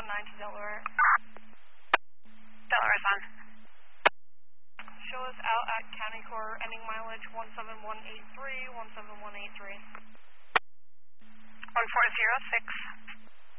to Delaware. Delaware's on. Show us out at County Core, ending mileage 17183, 17183. 1406.